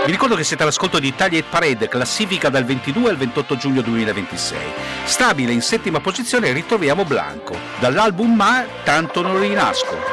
Vi ricordo che siete all'ascolto di Italia Hit Parade, classifica dal 22 al 28 giugno 2026. Stabile in settima posizione ritroviamo Blanco, dall'album Ma tanto non rinasco.